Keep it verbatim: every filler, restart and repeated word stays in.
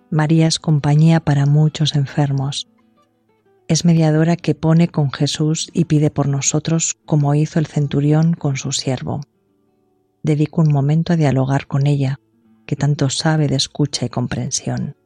María es compañía para muchos enfermos. Es mediadora que pone con Jesús y pide por nosotros como hizo el centurión con su siervo. Dedico un momento a dialogar con ella, que tanto sabe de escucha y comprensión.